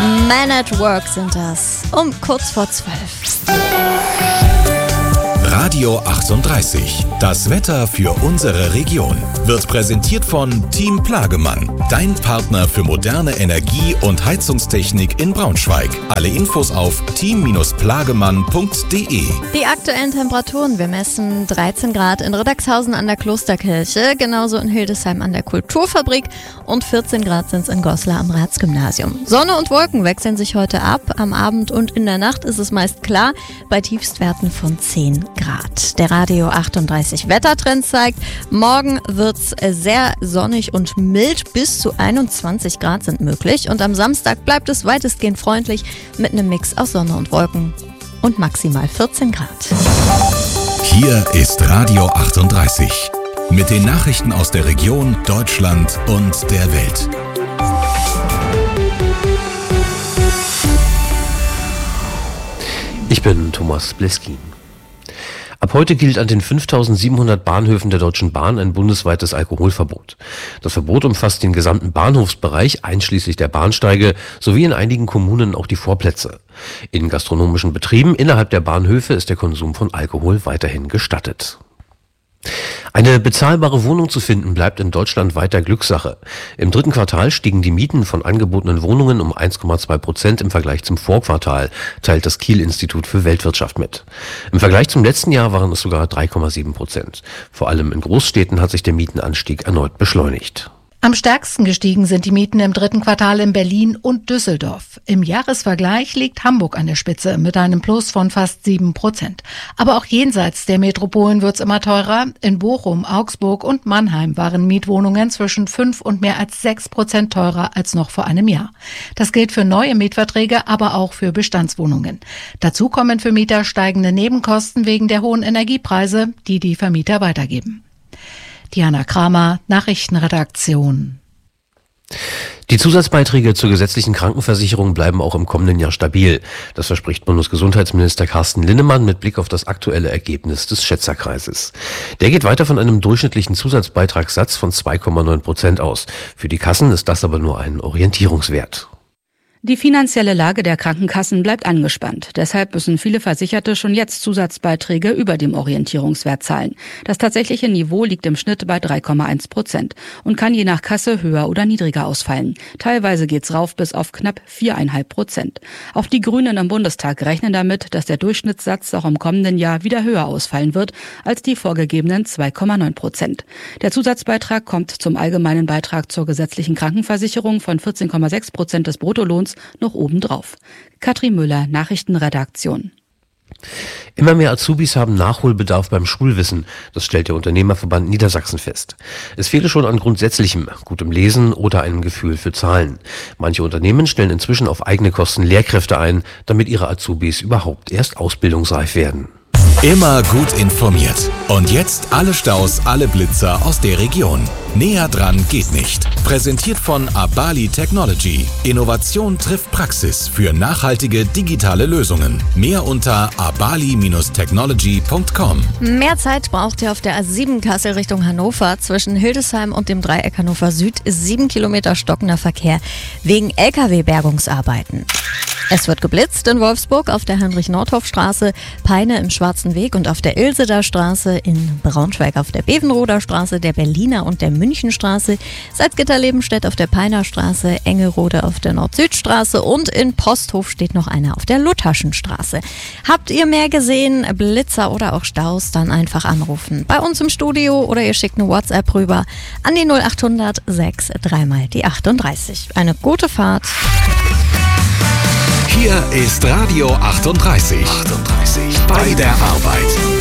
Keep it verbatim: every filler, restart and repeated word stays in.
Man at Work sind das, um kurz vor zwölf. Radio achtunddreißig, das Wetter für unsere Region, wird präsentiert von Team Plagemann, dein Partner für moderne Energie- und Heizungstechnik in Braunschweig. Alle Infos auf team plagemann punkt de. Die aktuellen Temperaturen, wir messen dreizehn Grad in Riddagshausen an der Klosterkirche, genauso in Hildesheim an der Kulturfabrik und vierzehn Grad sind es in Goslar am Ratsgymnasium. Sonne und Wolken wechseln sich heute ab, am Abend und in der Nacht ist es meist klar, bei Tiefstwerten von zehn Grad. Der Radio achtunddreißig Wettertrend zeigt, morgen wird's sehr sonnig und mild, bis zu einundzwanzig Grad sind möglich und am Samstag bleibt es weitestgehend freundlich mit einem Mix aus Sonne und Wolken und maximal vierzehn Grad. Hier ist Radio achtunddreißig mit den Nachrichten aus der Region, Deutschland und der Welt. Ich bin Thomas Bleskin. Ab heute gilt an den fünftausendsiebenhundert Bahnhöfen der Deutschen Bahn ein bundesweites Alkoholverbot. Das Verbot umfasst den gesamten Bahnhofsbereich, einschließlich der Bahnsteige, sowie in einigen Kommunen auch die Vorplätze. In gastronomischen Betrieben innerhalb der Bahnhöfe ist der Konsum von Alkohol weiterhin gestattet. Eine bezahlbare Wohnung zu finden bleibt in Deutschland weiter Glückssache. Im dritten Quartal stiegen die Mieten von angebotenen Wohnungen um eins Komma zwei Prozent im Vergleich zum Vorquartal, teilt das Kiel-Institut für Weltwirtschaft mit. Im Vergleich zum letzten Jahr waren es sogar drei Komma sieben Prozent. Vor allem in Großstädten hat sich der Mietenanstieg erneut beschleunigt. Am stärksten gestiegen sind die Mieten im dritten Quartal in Berlin und Düsseldorf. Im Jahresvergleich liegt Hamburg an der Spitze mit einem Plus von fast sieben Prozent. Aber auch jenseits der Metropolen wird's immer teurer. In Bochum, Augsburg und Mannheim waren Mietwohnungen zwischen fünf und mehr als sechs Prozent teurer als noch vor einem Jahr. Das gilt für neue Mietverträge, aber auch für Bestandswohnungen. Dazu kommen für Mieter steigende Nebenkosten wegen der hohen Energiepreise, die die Vermieter weitergeben. Diana Kramer, Nachrichtenredaktion. Die Zusatzbeiträge zur gesetzlichen Krankenversicherung bleiben auch im kommenden Jahr stabil. Das verspricht Bundesgesundheitsminister Carsten Linnemann mit Blick auf das aktuelle Ergebnis des Schätzerkreises. Der geht weiter von einem durchschnittlichen Zusatzbeitragssatz von zwei Komma neun Prozent aus. Für die Kassen ist das aber nur ein Orientierungswert. Die finanzielle Lage der Krankenkassen bleibt angespannt. Deshalb müssen viele Versicherte schon jetzt Zusatzbeiträge über dem Orientierungswert zahlen. Das tatsächliche Niveau liegt im Schnitt bei drei Komma eins Prozent und kann je nach Kasse höher oder niedriger ausfallen. Teilweise geht's rauf bis auf knapp vier Komma fünf Prozent. Auch die Grünen im Bundestag rechnen damit, dass der Durchschnittssatz auch im kommenden Jahr wieder höher ausfallen wird als die vorgegebenen zwei Komma neun Prozent. Der Zusatzbeitrag kommt zum allgemeinen Beitrag zur gesetzlichen Krankenversicherung von vierzehn Komma sechs Prozent des Bruttolohns noch obendrauf. Katrin Müller, Nachrichtenredaktion. Immer mehr Azubis haben Nachholbedarf beim Schulwissen. Das stellt der Unternehmerverband Niedersachsen fest. Es fehle schon an Grundsätzlichem, gutem Lesen oder einem Gefühl für Zahlen. Manche Unternehmen stellen inzwischen auf eigene Kosten Lehrkräfte ein, damit ihre Azubis überhaupt erst ausbildungsreif werden. Immer gut informiert. Und jetzt alle Staus, alle Blitzer aus der Region. Näher dran geht nicht. Präsentiert von Abali Technology. Innovation trifft Praxis für nachhaltige digitale Lösungen. Mehr unter abali technology punkt com. Mehr Zeit braucht ihr auf der A sieben Kassel Richtung Hannover. Zwischen Hildesheim und dem Dreieck Hannover Süd ist sieben Kilometer stockender Verkehr wegen L K W-Bergungsarbeiten. Es wird geblitzt in Wolfsburg auf der Heinrich-Nordhoff-Straße, Peine im Schwarzen Weg und auf der Ilseder Straße, in Braunschweig auf der Bevenroder Straße, der Berliner und der Münchenstraße, Salzgitter-Lebenstedt auf der Peiner Straße, Engelrode auf der Nord-Süd-Straße und in Posthof steht noch einer auf der Lutherschen-Straße. Habt ihr mehr gesehen, Blitzer oder auch Staus, dann einfach anrufen. Bei uns im Studio oder ihr schickt eine WhatsApp rüber an die null achthundert sechs dreimal die achtunddreißig. Eine gute Fahrt. Hier ist Radio achtunddreißig. achtunddreißig. Bei der Arbeit.